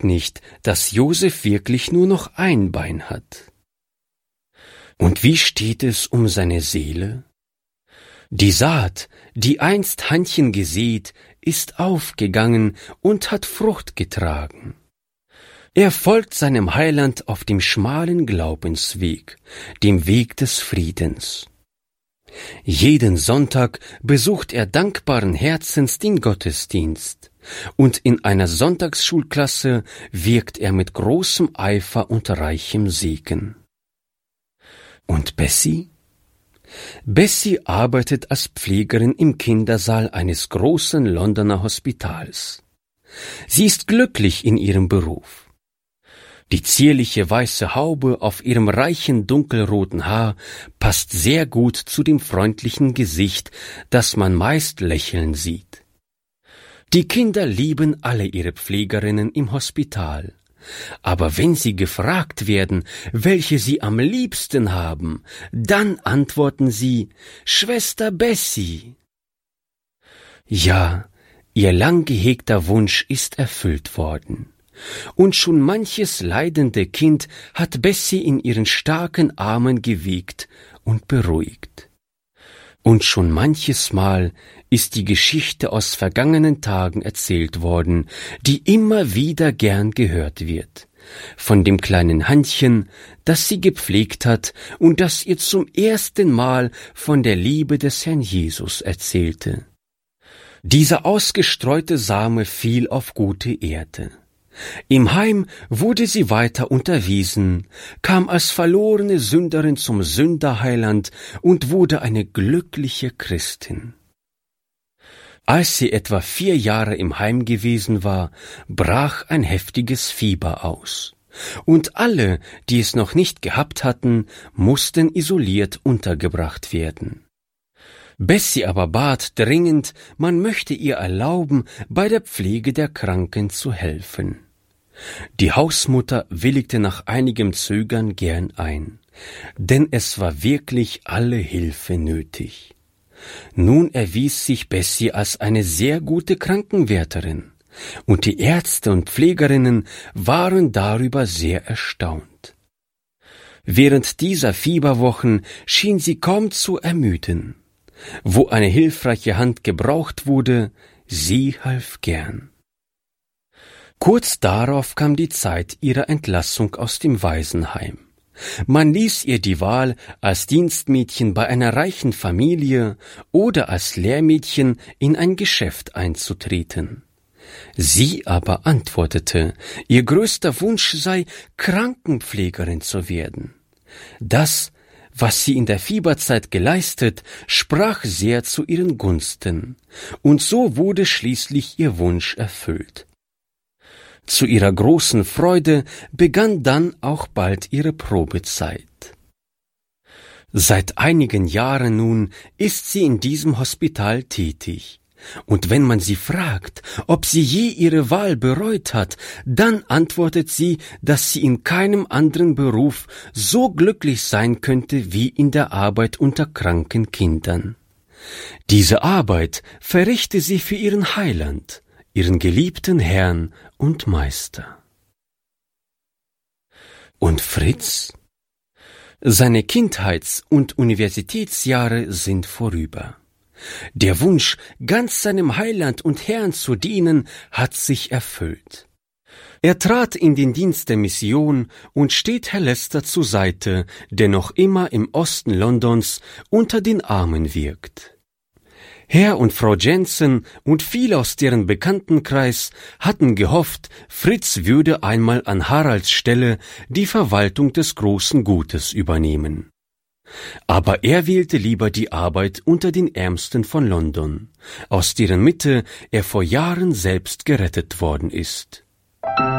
nicht, dass Josef wirklich nur noch ein Bein hat. Und wie steht es um seine Seele? Die Saat, die einst Hannchen gesät, ist aufgegangen und hat Frucht getragen. Er folgt seinem Heiland auf dem schmalen Glaubensweg, dem Weg des Friedens. Jeden Sonntag besucht er dankbaren Herzens den Gottesdienst, und in einer Sonntagsschulklasse wirkt er mit großem Eifer und reichem Segen. Und Bessie? Bessie arbeitet als Pflegerin im Kindersaal eines großen Londoner Hospitals. Sie ist glücklich in ihrem Beruf. Die zierliche weiße Haube auf ihrem reichen dunkelroten Haar passt sehr gut zu dem freundlichen Gesicht, das man meist lächeln sieht. Die Kinder lieben alle ihre Pflegerinnen im Hospital. Aber wenn sie gefragt werden, welche sie am liebsten haben, dann antworten sie: Schwester Bessie. Ja, ihr lang gehegter Wunsch ist erfüllt worden. Und schon manches leidende Kind hat Bessie in ihren starken Armen gewiegt und beruhigt. Und schon manches Mal ist die Geschichte aus vergangenen Tagen erzählt worden, die immer wieder gern gehört wird, von dem kleinen Hannchen, das sie gepflegt hat und das ihr zum ersten Mal von der Liebe des Herrn Jesus erzählte. Dieser ausgestreute Same fiel auf gute Erde. Im Heim wurde sie weiter unterwiesen, kam als verlorene Sünderin zum Sünderheiland und wurde eine glückliche Christin. Als sie etwa 4 Jahre im Heim gewesen war, brach ein heftiges Fieber aus, und alle, die es noch nicht gehabt hatten, mussten isoliert untergebracht werden. Bessie aber bat dringend, man möchte ihr erlauben, bei der Pflege der Kranken zu helfen. Die Hausmutter willigte nach einigem Zögern gern ein, denn es war wirklich alle Hilfe nötig. Nun erwies sich Bessie als eine sehr gute Krankenwärterin, und die Ärzte und Pflegerinnen waren darüber sehr erstaunt. Während dieser Fieberwochen schien sie kaum zu ermüden. Wo eine hilfreiche Hand gebraucht wurde, sie half gern. Kurz darauf kam die Zeit ihrer Entlassung aus dem Waisenheim. Man ließ ihr die Wahl, als Dienstmädchen bei einer reichen Familie oder als Lehrmädchen in ein Geschäft einzutreten. Sie aber antwortete, ihr größter Wunsch sei, Krankenpflegerin zu werden. Das, was sie in der Fieberzeit geleistet, sprach sehr zu ihren Gunsten, und so wurde schließlich ihr Wunsch erfüllt. Zu ihrer großen Freude begann dann auch bald ihre Probezeit. Seit einigen Jahren nun ist sie in diesem Hospital tätig. Und wenn man sie fragt, ob sie je ihre Wahl bereut hat, dann antwortet sie, dass sie in keinem anderen Beruf so glücklich sein könnte wie in der Arbeit unter kranken Kindern. Diese Arbeit verrichte sie für ihren Heiland, ihren geliebten Herrn und Meister. Und Fritz? Seine Kindheits- und Universitätsjahre sind vorüber. Der Wunsch, ganz seinem Heiland und Herrn zu dienen, hat sich erfüllt. Er trat in den Dienst der Mission und steht Herr Lester zur Seite, der noch immer im Osten Londons unter den Armen wirkt. Herr und Frau Jensen und viele aus deren Bekanntenkreis hatten gehofft, Fritz würde einmal an Haralds Stelle die Verwaltung des großen Gutes übernehmen. Aber er wählte lieber die Arbeit unter den Ärmsten von London, aus deren Mitte er vor Jahren selbst gerettet worden ist.